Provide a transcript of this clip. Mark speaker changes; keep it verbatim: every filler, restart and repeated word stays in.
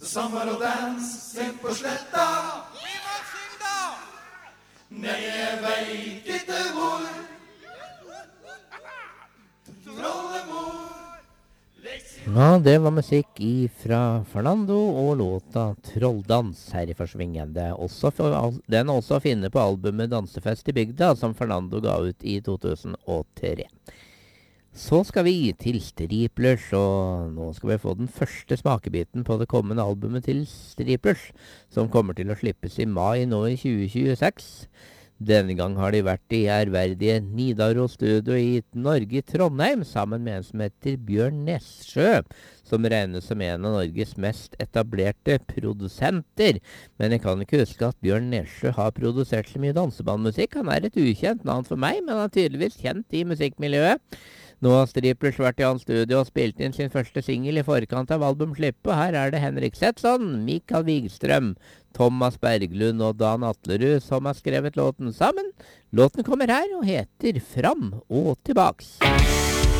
Speaker 1: Summer og dans inn på sletta.
Speaker 2: Vi må synge da!
Speaker 1: Nei, jeg vet ikke hvor. Trollemor.
Speaker 3: Ja, det var musikk fra Fernando og låta Trolldans her i Forsvingen. Det er også for, den er også å finne på albumet Dansefest i bygda, som Fernando ga ut i to tusen og tre. Så skal vi til Striplers, og nå skal vi få den første smakebiten på det kommende albumet til Striplers, som kommer til å slippes i mai nå i tjue tjueseks. Denne gang har de vært i ærverdige Nidaros Studio i Norge i Trondheim, sammen med en som heter Bjørn Nessjø, som regnes som en av Norges mest etablerte produsenter. Men jeg kan ikke huske at Bjørn Nessjø har produsert så mye dansebandmusikk. Han er et ukjent navn for meg, men han er tydeligvis kjent i musikkmiljøet. Nå har Striplers vært i hans studio og spilt inn sin første single i forkant av albumslippet. Her er det Henrik Setsson, Mikael Wigstrøm, Thomas Berglund og Dan Atlerud som har skrevet låten sammen. Låten kommer her og heter Fram og tilbaks.